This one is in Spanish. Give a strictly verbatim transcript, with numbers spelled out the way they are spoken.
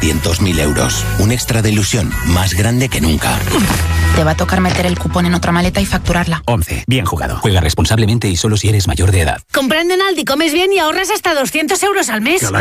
trescientos mil euros. Un extra de ilusión más grande que nunca. Te va a tocar meter el cupón en otra maleta y facturarla. once. Bien jugado. Juega responsablemente y solo si eres mayor de edad. Comprando en Aldi comes bien y ahorras hasta doscientos euros al mes.